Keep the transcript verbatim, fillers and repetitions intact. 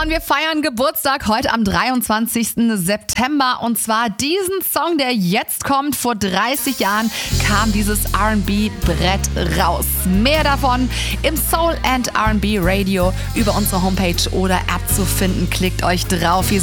wir feiern Geburtstag heute am dreiundzwanzigsten September und zwar diesen Song, der jetzt kommt. Vor dreißig Jahren kam dieses R and B-Brett raus. Mehr davon im Soul and R and B Radio über unsere Homepage oder App zu finden. Klickt euch drauf.